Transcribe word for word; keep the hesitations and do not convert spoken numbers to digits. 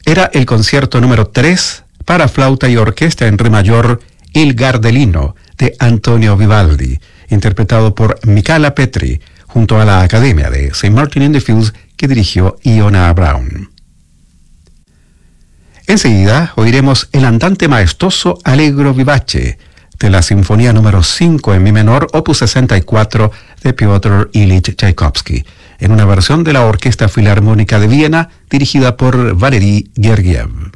era el concierto número tres para flauta y orquesta en re mayor, Il Gardelino, de Antonio Vivaldi, interpretado por Michala Petri, junto a la Academia de Saint Martin in the Fields que dirigió Iona Brown. Enseguida oiremos el andante maestoso Allegro vivace de la Sinfonía número cinco en mi menor, opus sesenta y cuatro de Piotr Ilich Tchaikovsky, en una versión de la Orquesta Filarmónica de Viena dirigida por Valery Gergiev.